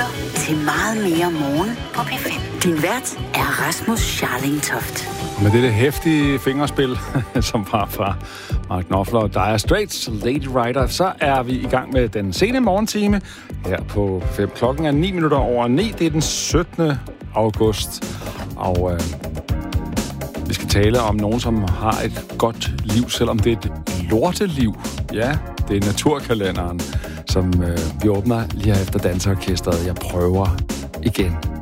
til meget mere morgen på P5. Din vært er Rasmus Scharling Toft. Med dette heftige fingerspil, som var fra Mark Knopfler og Dire Straits, Lady Rider, så er vi i gang med den sene morgentime her på 5. Klokken er 9 minutter over 9. Det er den 17. august, og vi skal tale om nogen, som har et godt liv, selvom det er et lorteliv. Ja, det er naturkalenderen, som vi åbner lige her efter danseorkestret. Jeg prøver igen.